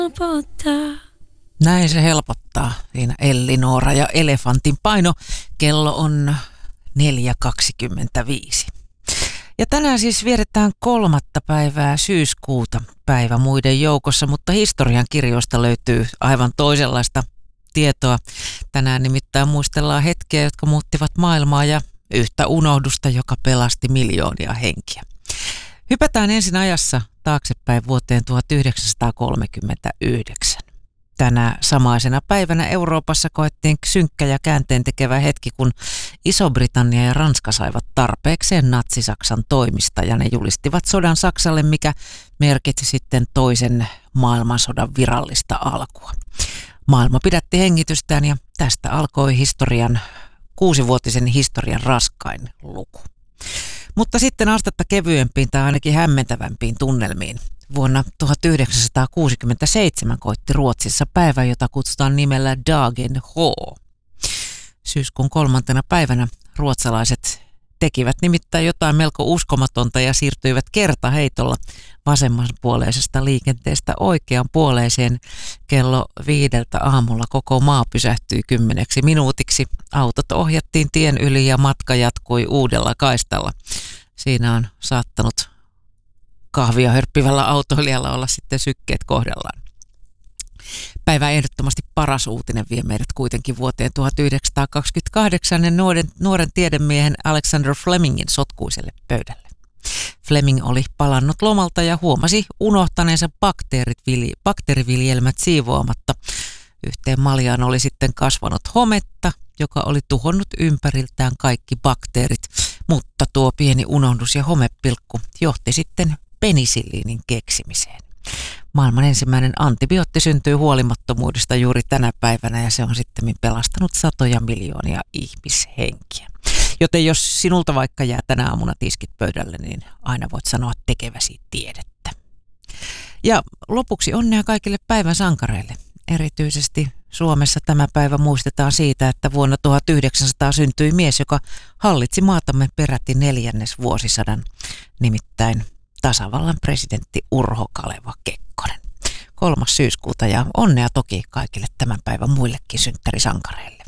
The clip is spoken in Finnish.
Näin se helpottaa. Siinä Elli-Noora ja Elefantin paino. Kello on 4.25. Ja tänään siis vietetään 3. päivää syyskuuta, päivä muiden joukossa, mutta historian kirjoista löytyy aivan toisenlaista tietoa. Tänään nimittäin muistellaan hetkiä, jotka muuttivat maailmaa ja yhtä unohdusta, joka pelasti miljoonia henkiä. Hypätään ensin ajassa taaksepäin vuoteen 1939. Tänä samaisena päivänä Euroopassa koettiin synkkä ja käänteentekevä hetki, kun Iso-Britannia ja Ranska saivat tarpeekseen natsi-Saksan toimista ja ne julistivat sodan Saksalle, mikä merkitsi sitten toisen maailmansodan virallista alkua. Maailma pidätti hengitystään ja tästä alkoi 6-vuotisen historian raskain luku. Mutta sitten astetta kevyempiin tai ainakin hämmentävämpiin tunnelmiin. Vuonna 1967 koitti Ruotsissa päivä, jota kutsutaan nimellä Dagen H. Syyskuun 3. päivänä ruotsalaiset tekivät nimittäin jotain melko uskomatonta ja siirtyivät kertaheitolla vasemmanpuoleisesta liikenteestä oikeanpuoleiseen. Kello 5 aamulla koko maa pysähtyi 10 minuutiksi. Autot ohjattiin tien yli ja matka jatkui uudella kaistalla. Siinä on saattanut kahvia hörppivällä autoilijalla olla sitten sykkeet kohdallaan. Päivän ehdottomasti paras uutinen vie meidät kuitenkin vuoteen 1928 ja nuoren tiedemiehen Alexander Flemingin sotkuiselle pöydälle. Fleming oli palannut lomalta ja huomasi unohtaneensa bakteeriviljelmät siivoamatta. Yhteen maljaan oli sitten kasvanut hometta, joka oli tuhonnut ympäriltään kaikki bakteerit, mutta tuo pieni unohdus ja homepilkku johti sitten penisilliinin keksimiseen. Maailman ensimmäinen antibiootti syntyi huolimattomuudesta juuri tänä päivänä ja se on sitten pelastanut satoja miljoonia ihmishenkiä. Joten jos sinulta vaikka jää tänä aamuna tiskit pöydälle, niin aina voit sanoa tekeväsi tiedettä. Ja lopuksi onnea kaikille päivän sankareille. Erityisesti Suomessa tämä päivä muistetaan siitä, että vuonna 1900 syntyi mies, joka hallitsi maatamme peräti 4. vuosisadan, nimittäin tasavallan presidentti Urho Kaleva Kekkonen. 3. syyskuuta ja onnea toki kaikille tämän päivän muillekin synttärisankareille.